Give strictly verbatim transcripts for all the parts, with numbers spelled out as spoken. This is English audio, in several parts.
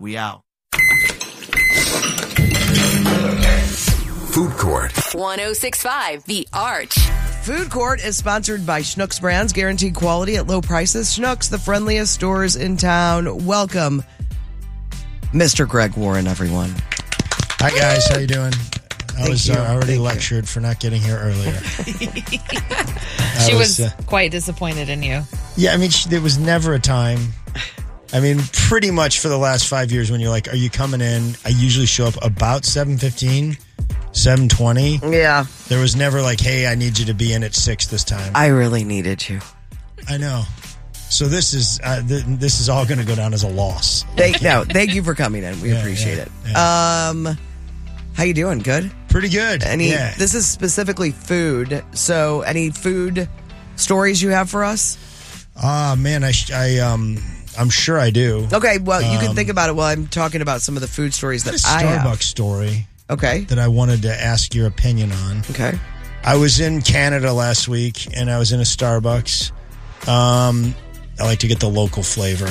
We out. Food Court. one oh six point five The Arch. Food Court is sponsored by Schnucks Brands, guaranteed quality at low prices. Schnucks, the friendliest stores in town. Welcome, Mister Greg Warren, everyone. Hi, guys. How you doing? I Thank was you. uh, already Thank lectured you. for not getting here earlier. She was, was uh, quite disappointed in you. Yeah, I mean, she, there was never a time. I mean, pretty much for the last five years when you're like, are you coming in? I usually show up about seven fifteen, seven twenty. Yeah. There was never like, hey, I need you to be in at six this time. I really needed you. I know. So this is uh, th- this is all going to go down as a loss. Thank, no, thank you for coming in. We Yeah, appreciate yeah, it. yeah. Um, how you doing? Good? Pretty good. Any? yeah. This is specifically food. So, any food stories you have for us? Ah, man, I, sh- I um, I'm sure I do. Okay, well, you can Um, think about it while I'm talking about some of the food stories I that had a I Starbucks have. story Okay. that I wanted to ask your opinion on. Okay. I was in Canada last week, and I was in a Starbucks. Um, I like to get the local flavor.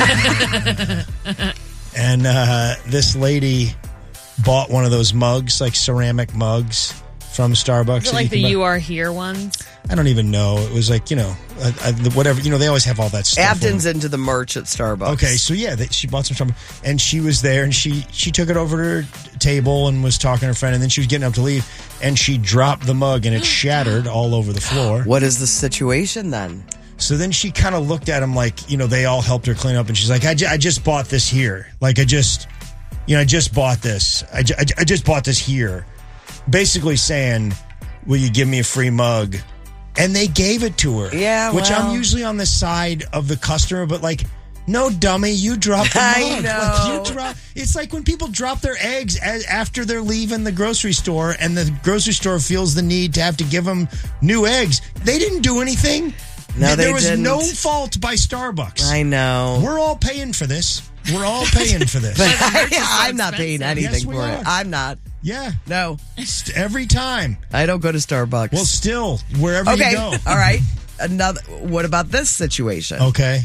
And uh, this lady bought one of those mugs, like ceramic mugs from Starbucks. Is it that like can the buy- You Are Here ones? I don't even know. It was like, you know, uh, uh, whatever. You know, they always have all that stuff. Afton's into the merch at Starbucks. Okay, so yeah, they, she bought some Starbucks, and she was there, and she she took it over to her table and was talking to her friend, and then she was getting up to leave, and she dropped the mug, and it shattered all over the floor. What is the situation then? So then she kind of looked at him like, you know, they all helped her clean up, and she's like, I, ju- I just bought this here. Like, I just, you know, I just bought this. I, ju- I, ju- I just bought this here. Basically saying, will you give me a free mug? And they gave it to her. Yeah, Which well. I'm usually on the side of the customer, but like, no, dummy, you dropped the mug. I know. Like, you drop, it's like when people drop their eggs a- after they're leaving the grocery store, and the grocery store feels the need to have to give them new eggs. They didn't do anything. No, There they was didn't. no fault by Starbucks. I know. We're all paying for this. We're all paying for this. But merch is so I'm not paying expensive. anything Yes, we for are. it. I'm not. Yeah. No. St- Every time. I don't go to Starbucks. Well, still, wherever okay. you go. All right. Another. What about this situation? Okay.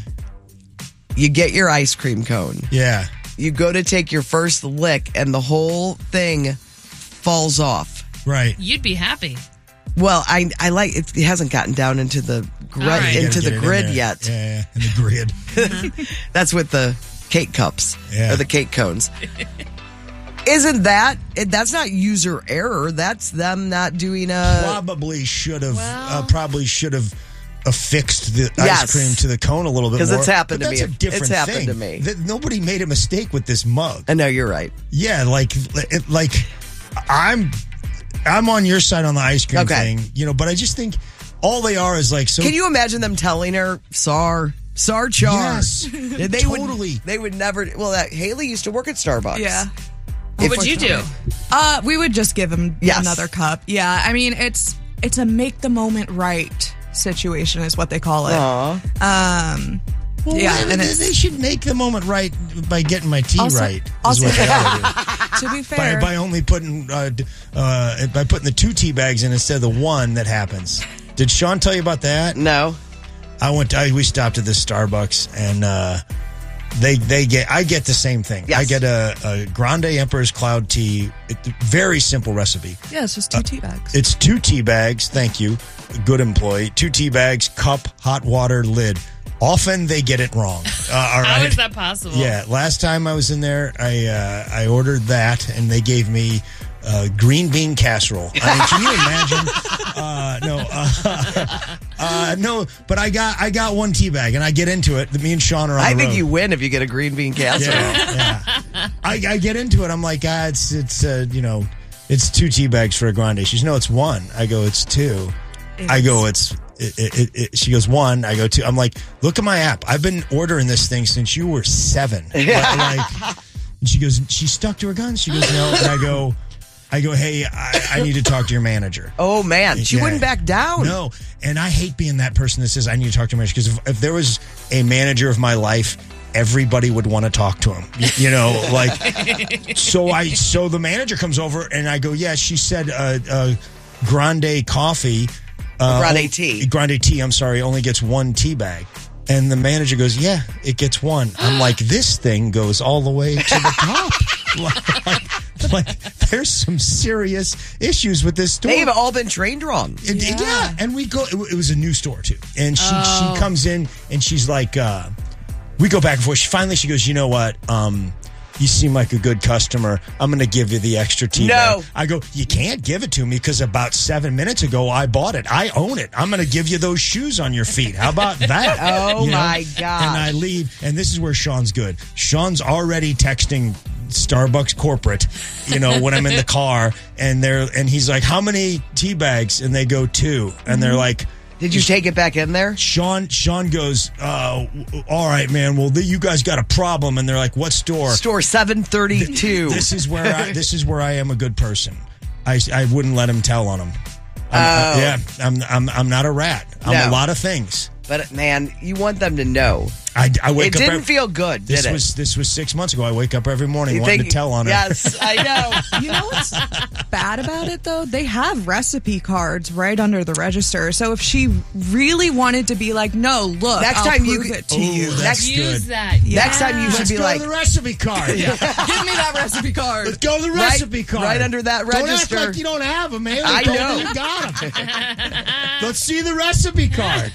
You get your ice cream cone. Yeah. You go to take your first lick, and the whole thing falls off. Right. You'd be happy. Well, I I like it. It hasn't gotten down into the gr- All right. You into gotta the get it in grid there. yet. Yeah, yeah, in the grid. That's with the cake cups Yeah. or the cake cones. Isn't that it, that's not user error? That's them not doing a. Probably should have. Well- Uh, probably should have affixed the Yes. ice cream to the cone a little bit more. 'Cause it's happened But to that's me. a different It's happened thing. to me. That nobody made a mistake with this mug. I know you're right. Yeah, like, it, like I'm, I'm on your side on the ice cream Okay. thing, you know. But I just think all they are is like so. Can you imagine them telling her, "Sar, Sar Char"? Yes, they totally. Would, they would never. Well, that Haley used to work at Starbucks. Yeah. What would you do? Uh, we would just give him Yes. another cup. Yeah, I mean it's it's a make the moment right situation is what they call it. Aw. Um, Well, yeah, they, and they, it's, they should make the moment right by getting my tea Also- right. Is also- what they ought to do. to be by, fair, by only putting uh, d- uh, by putting the two tea bags in instead of the one that happens. Did Sean tell you about that? No. I went. To, I, we stopped at this Starbucks and uh, they they get. I get the same thing. Yes. I get a, a Grande Emperor's Cloud tea. It, very simple recipe. yeah, it's just two tea bags. It's two tea bags. Thank you, good employee. Two tea bags, cup, hot water, lid. Often they get it wrong. Uh, all How right. is that possible? Yeah, last time I was in there, I uh, I ordered that, and they gave me uh, green bean casserole. I mean, can you imagine? Uh, no, uh, uh, no, but I got I got one tea bag, and I get into it. Me and Sean are on I the think road. you win if you get a green bean casserole. Yeah, yeah. I, I get into it. I'm like, ah, it's it's uh, you know, it's two tea bags for a grande. She's no, it's one. I go, it's two. I go, it's. It, it, it, she goes, one. I go, two. I'm like, look at my app. I've been ordering this thing since you were seven. Like, like, and she goes, she stuck to her guns. She goes, no. And I go, I go, hey, I, I need to talk to your manager. Oh man, she Yeah. wouldn't back down. No, and I hate being that person that says I need to talk to your manager because if, if there was a manager of my life, everybody would want to talk to him. You, you know, like so. I so the manager comes over and I go, yeah, she said uh, uh, grande coffee, uh, Grande tea. grande tea. I'm sorry, only gets one tea bag. And the manager goes, yeah, it gets one. I'm like, this thing goes all the way to the top. like, like, like, there's some serious issues with this store. They've all been trained wrong. It- yeah. yeah, and we go. It, it was a new store too, and she Oh. she comes in and she's like, uh, we go back and forth. She, finally, she goes, you know what? Um, you seem like a good customer. I'm going to give you the extra tea No. bag. I go, you can't give it to me because about seven minutes ago I bought it. I own it. I'm going to give you those shoes on your feet. How about that? Oh, You know? my gosh. And I leave, and this is where Sean's good. Sean's already texting Starbucks corporate, you know, when I'm in the car, and they're and he's like, how many tea bags? And they go two, and they're like, Did you take it back in there? Sean Sean goes, uh, w- all right, man. Well, th- you guys got a problem, and they're like, what store? Store seven thirty-two. This is where I, this is where I am a good person. I, I wouldn't let him tell on him. I'm, Oh. yeah, I'm I'm I'm not a rat. I'm No. a lot of things. But man, you want them to know. I, I wake It up. didn't every- feel good, This did it? was this was six months ago. I wake up every morning You wanting think- to tell on her. Yes, I know. You know what's bad about it, though? They have recipe cards right under the register. So if she really wanted to be like, no, look, Next I'll time you prove could- it to Ooh, you. that's Next- good. Use that. Next time you should Let's be go like, to the recipe card. Give me that recipe card. Let's go to the Right- recipe card. right under that Don't register. act like you don't have them, man. I Don't know. think You got them. Let's see the recipe card.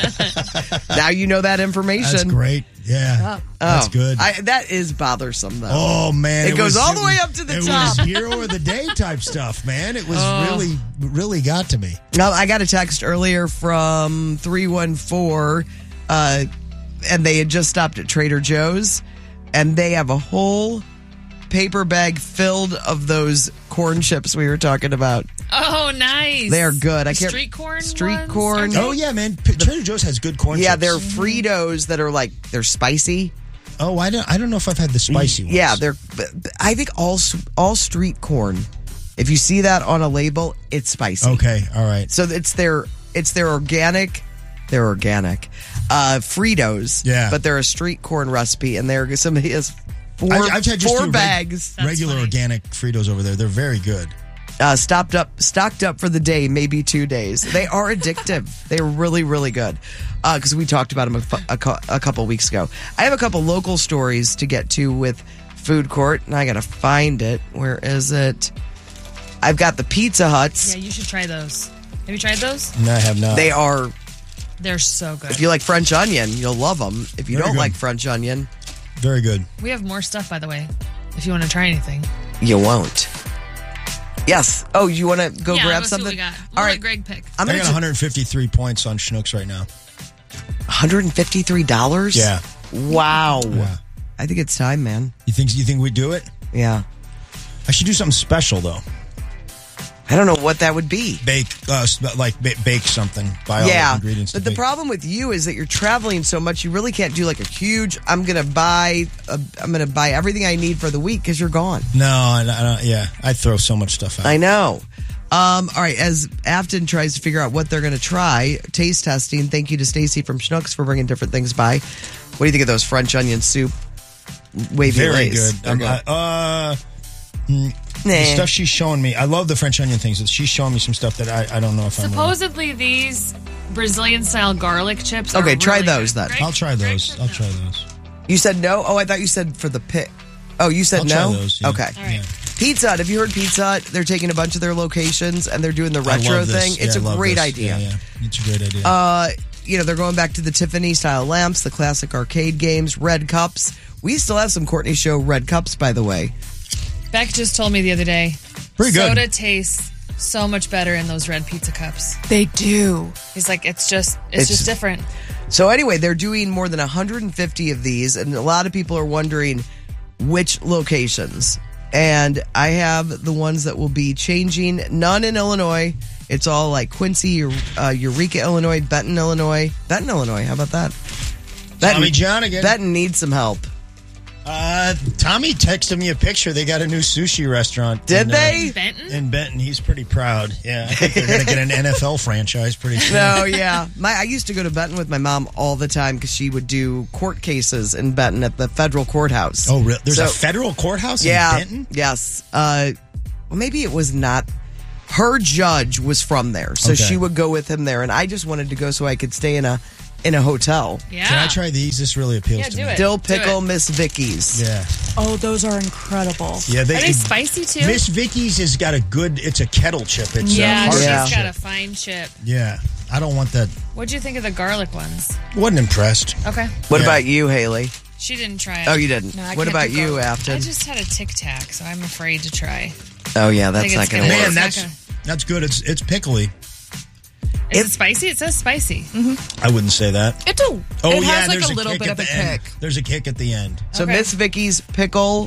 now you know that information. That's great. Yeah, that's Oh, good. I, that is bothersome, though. Oh man, It goes was- all the way was- up to the it top. was hero of the day type stuff, man. It was really, really got to me. Now, I got a text earlier from three one four, uh, and they had just stopped at Trader Joe's, and they have a whole paper bag filled of those corn chips we were talking about. Oh, nice. They are good. I can't Street corn. Street ones? corn. Okay. Oh yeah, man. P- Trader Joe's has good corn Yeah, chips. they're Fritos that are like they're spicy. Oh, I don't. I don't know if I've had the spicy ones. Yeah, they're. I think all all street corn. If you see that on a label, it's spicy. Okay. All right. So it's their it's their organic, they're organic, uh, Fritos. Yeah. But they're a street corn recipe, and they're somebody has four, I've, I've had just four the reg- bags regular funny. organic Fritos over there. They're very good. uh, stocked up stocked up for the day, maybe two days. They are addictive. They're really really good. Because we talked about them a, fu- a, cou- a couple weeks ago. I have a couple local stories to get to with food court, and I got to find it. Where is it? I've got the Pizza Huts. Yeah, you should try those. Have you tried those? No, I have not. They are. They're so good. If you like French onion, you'll love them. If you Very don't good. like French onion, very good. We have more stuff, by the way, if you want to try anything. you won't. Yes. Oh, you want to go yeah, grab let's see what something? we got. All We'll right. let Greg pick. I'm I going got to one hundred fifty-three points on Schnucks right now. one hundred fifty-three dollars? Yeah. Wow. Yeah. I think it's time, man. You think you think we do it? Yeah. I should do something special though. I don't know what that would be. Bake, uh, sp- like ba- bake something. Buy all Yeah. the ingredients. But to the bake. problem with you is that you're traveling so much, you really can't do like a huge, I'm going to buy, a, I'm going to buy everything I need for the week because you're gone. No, I, I don't. Yeah, I throw so much stuff out. I know. Um, all right, as Afton tries to figure out what they're going to try, taste testing, thank you to Stacy from Schnucks for bringing different things by. What do you think of those French onion soup wavy Very lays? good. They're Um, good. uh, mm, the Nah. stuff she's showing me. I love the French onion things. She's showing me some stuff that I, I don't know if I'm. Supposedly, these Brazilian style garlic chips. Okay, are try really those good. then. Greg- I'll try Greg those. said I'll no. try those. You said no? Oh, I thought you said for the pit. Oh, you said I'll no? try those. Yeah. Okay. All right. Yeah. Pizza Hut. Have you heard Pizza Hut? They're taking a bunch of their locations and they're doing the I retro love this. thing. It's Yeah, I a love great this. idea. Yeah, yeah. It's a great idea. Uh, you know, they're going back to the Tiffany style lamps, the classic arcade games, red cups. We still have some Courtney Show red cups, by the way. Beck just told me the other day. Pretty good. Soda tastes so much better in those red pizza cups. They do. He's like, it's just, it's, It's- just different. So anyway, they're doing more than one hundred fifty of these, and a lot of people are wondering which locations. And I have the ones that will be changing. None in Illinois. It's all like Quincy, uh, Eureka, Illinois, Benton, Illinois. Benton, Illinois. How about that? Tommy John again. Benton needs some help. Uh, Tommy texted me a picture. They got a new sushi restaurant. Did in, uh, they? Benton? in Benton? He's pretty proud. Yeah, I think they're going to get an N F L franchise pretty soon. No, yeah. My I used to go to Benton with my mom all the time because she would do court cases in Benton at the federal courthouse. Oh, really? There's So- a federal courthouse yeah, in Benton? yes. Uh, well, maybe it was not. Her judge was from there, so Okay. she would go with him there, and I just wanted to go so I could stay in a in a hotel. Yeah. Can I try these? This really appeals Yeah, to do me. it. Dill Do pickle it. Miss Vicky's. Yeah. Oh, those are incredible. Yeah, they, Are they spicy too? Miss Vicky's has got a good. It's a kettle chip. It's yeah, a hard she's Yeah. got a fine chip. Yeah, I don't want that. What'd you think of the garlic ones? Wasn't impressed. Okay. What Yeah. about you, Haley? She didn't try it. Oh, you didn't. No, I what can't about do you, garlic. Afton? I just had a Tic Tac, so I'm afraid to try. Oh yeah, I that's think not it's going to gonna- work. Man, It's not that's gonna- that's good. It's it's pickly. Is It- it spicy? It says spicy. I wouldn't say that. It's a, Oh it yeah, has like there's a little kick bit at of a the end. kick. There's a kick at the end. So Okay. Miss Vicky's pickle.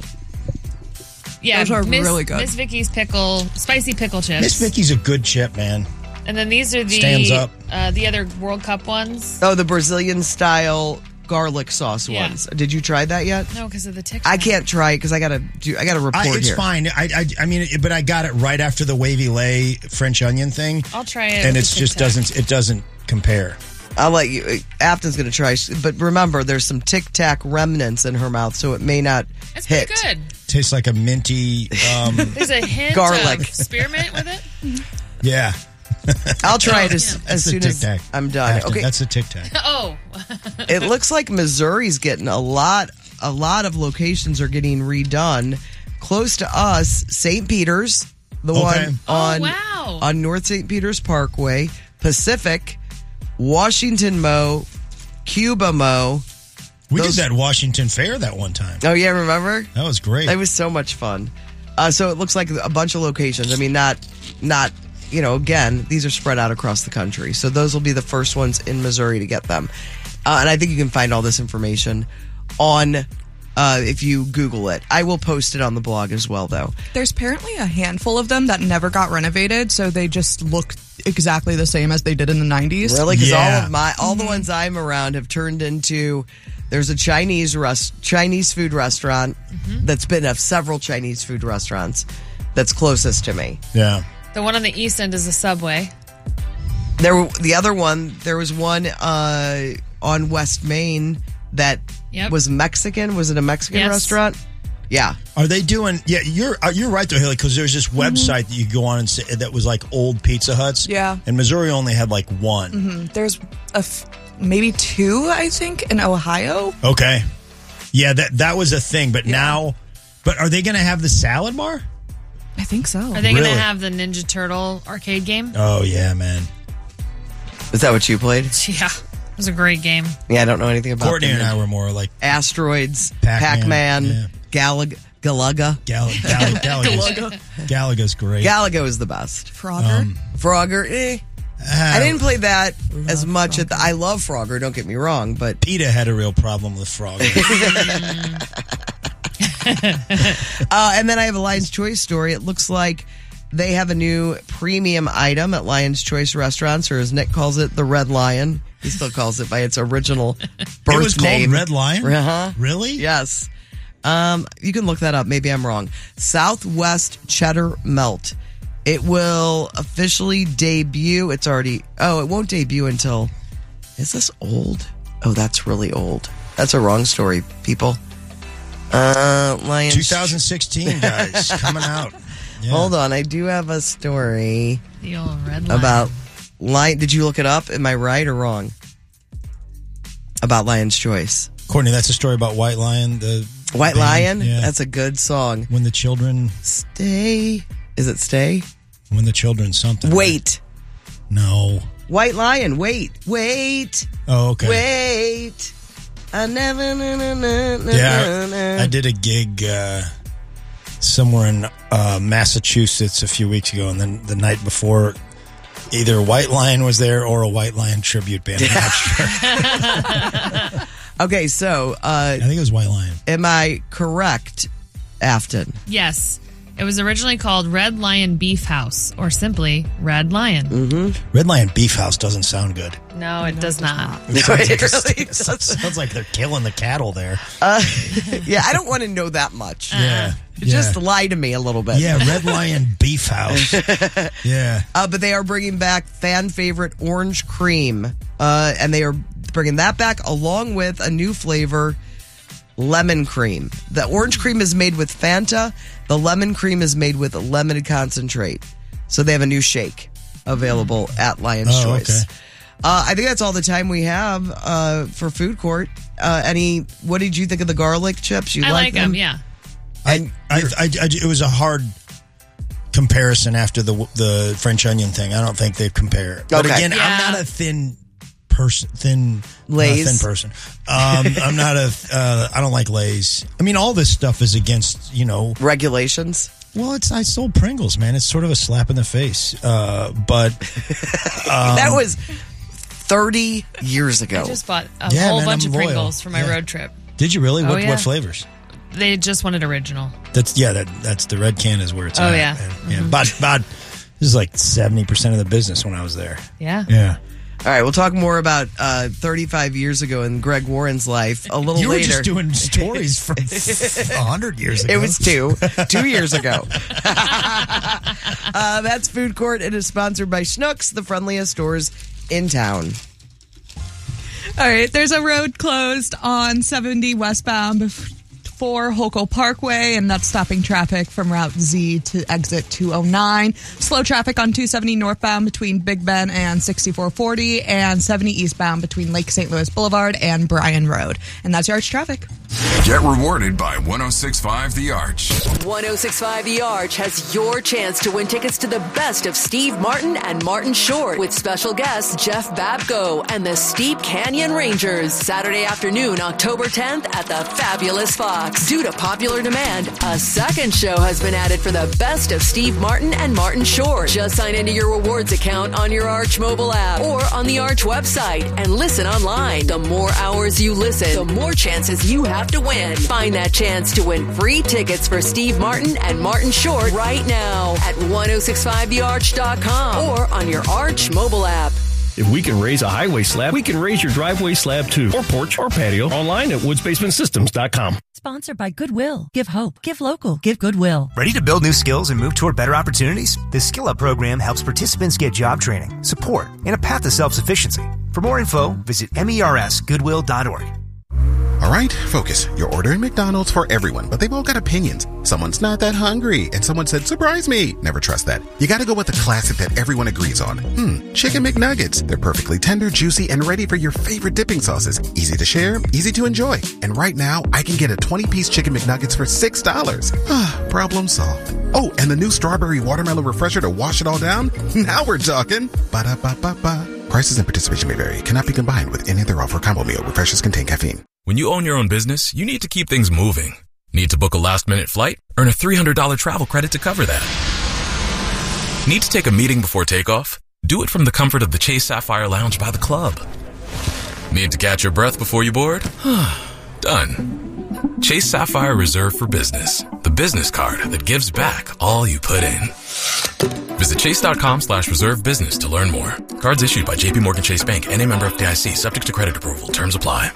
Yeah, Those are Miss, really good. Miss Vicky's pickle, spicy pickle chips. Miss Vicky's a good chip, man. And then these are the Stands up. Uh, the other World Cup ones. Oh, the Brazilian style garlic sauce Yeah. ones. Did you try that yet? No, because of the Tic I Tac. can't try it because I gotta do. I gotta report I, it's here. fine. I, I I mean, it, but I got it right after the wavy lay French onion thing, I'll try it. and with it the just Tic Tac. doesn't. It doesn't compare. I'll let you. Afton's gonna try, but remember, there's some Tic Tac remnants in her mouth, so it may not It's hit. pretty good. Tastes like a minty. Um, There's a hint Garlic. of spearmint with it. yeah, I'll try it as, Yeah. as That's the soon Tic as Tac. I'm done. Afton, Okay, that's a Tic Tac. Oh, it looks like Missouri's getting a lot. A lot of locations are getting redone. Close to us, Saint Peter's, the Okay. one Oh, on wow. on North Saint Peter's Parkway, Pacific, Washington Mo, Cuba Mo. We Those- did that Washington Fair that one time. Oh yeah, remember? That was great. It was so much fun. Uh, so it looks like a bunch of locations. I mean, not, not, you know, again, these are spread out across the country. So those will be the first ones in Missouri to get them. Uh, and I think you can find all this information on, uh, if you Google it. I will post it on the blog as well, though. There's apparently a handful of them that never got renovated, so they just look exactly the same as they did in the nineties. Really? Because Yeah. all of my, all the ones I'm around have turned into, there's a Chinese rest, Chinese food restaurant that's been of several Chinese food restaurants that's closest to me. yeah. the one on the east end is a Subway. There, were- the other one, there was one uh, on West Main that Yep. was Mexican. Was it a Mexican Yes. restaurant? Yeah. Are they doing? Yeah, you're uh, you're right though, Haley. Because there's this website that you go on and say, that was like old Pizza Huts. Yeah. and Missouri only had like one. There's a f- maybe two, I think, in Ohio. Okay, yeah, that that was a thing. But now, but are they going to have the salad bar? I think so. Are they going Really? to have the Ninja Turtle arcade game? Oh yeah, man. Is that what you played? Yeah, it was a great game. Yeah, I don't know anything about Courtney them. and I were more like Asteroids, Pac-Man, Pac-Man, yeah. Galag- Galaga. Gal- Gal- Galaga's, Galaga's great. Galaga is the best. Frogger. Um, Frogger, eh. Ah, I didn't play that as much. At the, I love Frogger, don't get me wrong, but PETA had a real problem with frog. Uh, and then I have a Lion's Choice story. It looks like they have a new premium item at Lion's Choice restaurants, or as Nick calls it, the Red Lion. He still calls it by its original birth it was name. called Red Lion. Uh-huh. Really? Yes. Um, you can look that up. Maybe I'm wrong. Southwest Cheddar Melt. It will officially debut. It's already. Oh, it won't debut until. Is this old? Oh, that's really old. That's a wrong story, people. Uh, Lion's. twenty sixteen, guys, coming out. Yeah. Hold on, I do have a story The old red line. about Lion. Did you look it up? Am I right or wrong? About Lion's Choice. Courtney, that's a story about White Lion. The White band. Lion? Yeah. That's a good song. when the children, Stay. Is it Stay? when the children something. Wait. No. White Lion. Wait. Wait. Oh, okay. Wait. I never. Na, na, na, na, Yeah, na, na. I did a gig uh, somewhere in uh, Massachusetts a few weeks ago, and then the night before, either White Lion was there or a White Lion tribute band. I'm not sure. Okay, so uh, I think it was White Lion. am I correct, Afton? Yes. It was originally called Red Lion Beef House, or simply Red Lion. Mm-hmm. Red Lion Beef House doesn't sound good. No, it does not. It really doesn't. Sounds like they're killing the cattle there. Yeah, I don't want to know that much. yeah. Just yeah. lie to me a little bit. Yeah, Red Lion Beef House. Yeah. Uh, but they are bringing back fan favorite orange cream, uh, and they are bringing that back along with a new flavor, lemon cream. The orange cream is made with Fanta. The lemon cream is made with lemon concentrate. So they have a new shake available at Lion's Oh, Choice. okay. Uh, I think that's all the time we have uh, for Food Court. Uh, any? What did you think of the garlic chips? You I like them? them, yeah. And I, I, I, it was a hard comparison after the the French onion thing. I don't think they compare. But Okay. again, Yeah. I'm not a thin person. Thin Lay's? not a thin person. Um, I'm not a. Uh, I don't like Lay's. I mean, all this stuff is against you know. regulations. Well, it's I sold Pringles, man. It's sort of a slap in the face. Uh, but um, That was thirty years ago. I just bought a Yeah, whole man, bunch I'm of loyal. Pringles for my Yeah. road trip. did you really? Oh, What yeah. what flavors? They just wanted original. That's yeah. That that's the red can is where it's Oh, at. yeah. And, yeah. But but this is like seventy percent of the business when I was there. Yeah. Yeah. All right, we'll talk more about uh, thirty-five years ago in Greg Warren's life a little You were later. just doing stories from a hundred years ago. It was two, two years ago. uh, that's Food Court. It is sponsored by Schnucks, the friendliest stores in town. All right, there's a road closed on seventy westbound before Holco Parkway, and that's stopping traffic from Route Z to exit two oh nine. Slow traffic on two seventy northbound between Big Ben and sixty-four forty, and seventy eastbound between Lake Saint Louis Boulevard and Bryan Road. And that's your arch traffic. Get rewarded by one oh six point five The Arch. one oh six point five The Arch has your chance to win tickets to the best of Steve Martin and Martin Short with special guests Jeff Babko and the Steep Canyon Rangers. Saturday afternoon, October tenth at the Fabulous Fox. Due to popular demand, a second show has been added for the best of Steve Martin and Martin Short. Just sign into your rewards account on your Arch mobile app or on the Arch website and listen online. The more hours you listen, the more chances you have to win. Find that chance to win free tickets for Steve Martin and Martin Short right now at ten sixty-five the arch dot com or on your Arch mobile app. If we can raise a highway slab, we can raise your driveway slab too, or porch or patio, online at woods basement systems dot com. Sponsored by Goodwill. Give hope. Give local. Give Goodwill. Ready to build new skills and move toward better opportunities? The Skill Up program helps participants get job training, support, and a path to self-sufficiency. For more info, visit mers goodwill dot org. All right, focus. You're ordering McDonald's for everyone, but they've all got opinions. Someone's not that hungry, and someone said, surprise me. Never trust that. You gotta go with the classic that everyone agrees on. Hmm, Chicken McNuggets. They're perfectly tender, juicy, and ready for your favorite dipping sauces. Easy to share, easy to enjoy. And right now, I can get a twenty-piece Chicken McNuggets for six dollars. Ah, problem solved. Oh, and the new strawberry watermelon refresher to wash it all down? Now we're talking. Ba-da-ba-ba-ba. Prices and participation may vary. Cannot be combined with any other offer. Combo meal. Refreshers contain caffeine. When you own your own business, you need to keep things moving. Need to book a last-minute flight? Earn a three hundred dollars travel credit to cover that. Need to take a meeting before takeoff? Do it from the comfort of the Chase Sapphire Lounge by the club. Need to catch your breath before you board? Done. Chase Sapphire Reserve for Business, the business card that gives back all you put in. Visit chase.com slash reserve business to learn more. Cards issued by J P Morgan Chase Bank, N A member F D I C, subject to credit approval. Terms apply.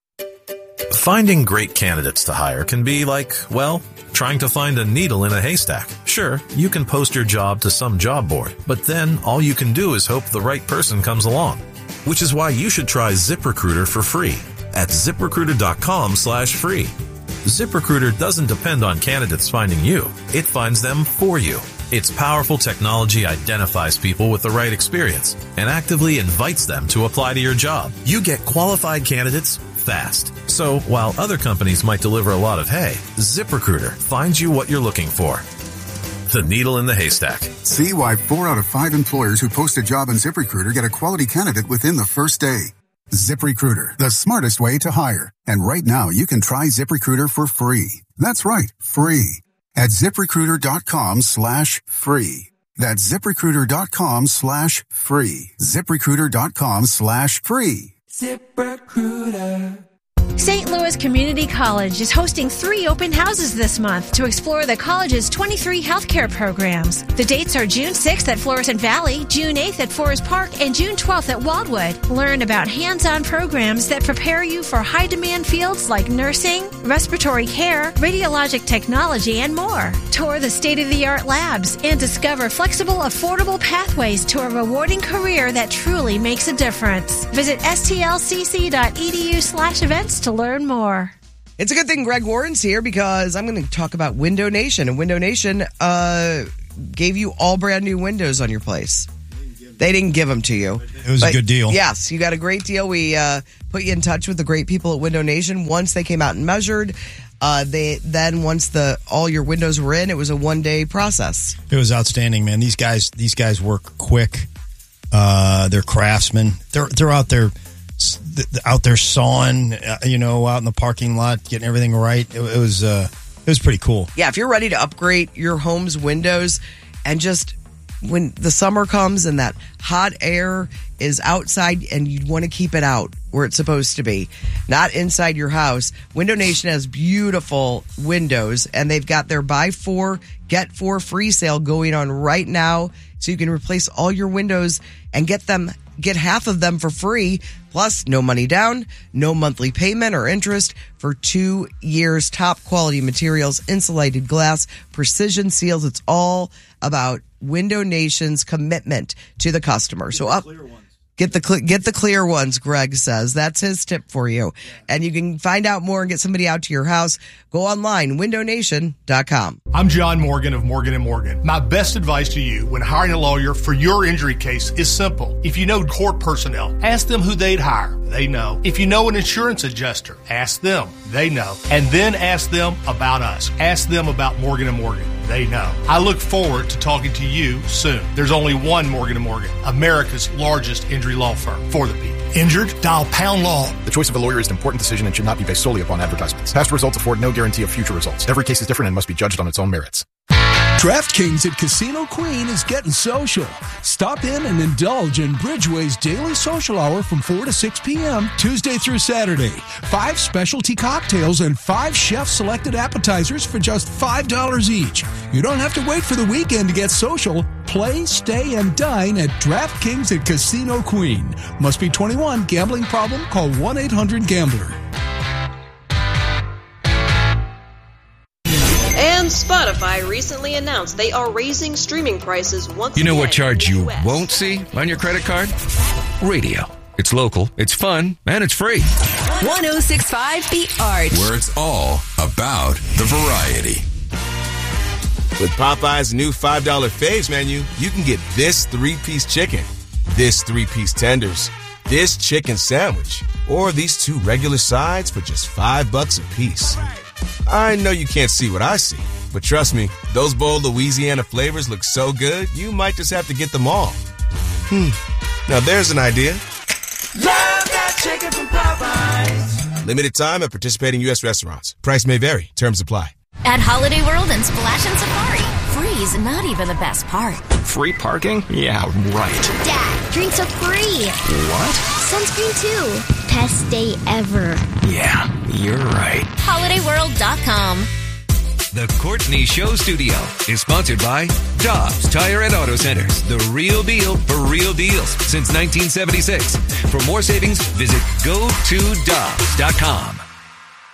Finding great candidates to hire can be like, well, trying to find a needle in a haystack. Sure, you can post your job to some job board, but then all you can do is hope the right person comes along. Which is why you should try ZipRecruiter for free at ziprecruiter.com slash free. ZipRecruiter doesn't depend on candidates finding you. It finds them for you. Its powerful technology identifies people with the right experience and actively invites them to apply to your job. You get qualified candidates fast. So while other companies might deliver a lot of hay, ZipRecruiter finds you what you're looking for. The needle in the haystack. See why four out of five employers who post a job on ZipRecruiter get a quality candidate within the first day. ZipRecruiter, the smartest way to hire. And right now, you can try ZipRecruiter for free. That's right, free. At ZipRecruiter.com slash free. That's ZipRecruiter.com slash free. ZipRecruiter.com slash free. ZipRecruiter. Saint Louis Community College is hosting three open houses this month to explore the college's twenty-three healthcare programs. The dates are June sixth at Florissant Valley, June eighth at Forest Park, and June twelfth at Wildwood. Learn about hands-on programs that prepare you for high-demand fields like nursing, respiratory care, radiologic technology, and more. Tour the state-of-the-art labs and discover flexible, affordable pathways to a rewarding career that truly makes a difference. Visit stlcc.edu slash events to learn more. It's a good thing Greg Warren's here because I'm going to talk about Window Nation. And Window Nation uh, gave you all brand new windows on your place. They didn't give them to you. It was a good deal. Yes, you got a great deal. We uh, put you in touch with the great people at Window Nation. Once they came out and measured, uh, they then once the all your windows were in, it was a one day process. It was outstanding, man. These guys, these guys work quick. Uh, they're craftsmen. They're they're out there, out there sawing. Uh, you know, out in the parking lot, getting everything right. It, it was uh, it was pretty cool. Yeah, if you're ready to upgrade your home's windows, and just when the summer comes and that hot air is outside and you want to keep it out where it's supposed to be, not inside your house, Window Nation has beautiful windows, and they've got their buy four, get four free sale going on right now. So you can replace all your windows and get them, get half of them for free, plus no money down, no monthly payment or interest for two years. Top quality materials, insulated glass, precision seals. It's all about Window Nation's commitment to the customer. So up, get the cl- get the clear ones. Greg says that's his tip for you, and you can find out more and get somebody out to your house. Go online, window nation dot com. I'm John Morgan of Morgan and Morgan. My best advice to you when hiring a lawyer for your injury case is simple. If you know court personnel, ask them who they'd hire. They know. If you know an insurance adjuster, ask them. They know. And then ask them about us. Ask them about Morgan and Morgan. They know. I look forward to talking to you soon. There's only one Morgan and Morgan, America's largest injury law firm for the people. Injured? Dial pound law. The choice of a lawyer is an important decision and should not be based solely upon advertisements. Past results afford no guarantee of future results. Every case is different and must be judged on its own merits. DraftKings at Casino Queen is getting social. Stop in and indulge in Bridgeway's daily social hour from four to six p.m. Tuesday through Saturday. Five specialty cocktails and five chef-selected appetizers for just five dollars each. You don't have to wait for the weekend to get social. Play, stay, and dine at DraftKings at Casino Queen. Must be twenty-one. Gambling problem? Call one eight hundred gambler. And Spotify recently announced they are raising streaming prices once You know again what charge you in the U S. won't see on your credit card? Radio. It's local, it's fun, and it's free. one oh six point five The Arch. Where it's all about the variety. With Popeye's new five dollar Faves menu, you can get this three-piece chicken, this three-piece tenders, this chicken sandwich, or these two regular sides for just five bucks a piece. I know you can't see what I see, but trust me, those bold Louisiana flavors look so good, you might just have to get them all. Hmm. Now there's an idea. Love that chicken from Popeyes. Limited time at participating U S restaurants. Price may vary. Terms apply. At Holiday World and Splash and Safari, free's not even the best part. Free parking? Yeah, right. Dad, drinks are free. What? Sunscreen too. Best day ever. Yeah, you're right. holiday world dot com. The Courtney Show Studio is sponsored by Dobbs Tire and Auto Centers. The real deal for real deals since nineteen seventy-six. For more savings, visit go to dobbs dot com.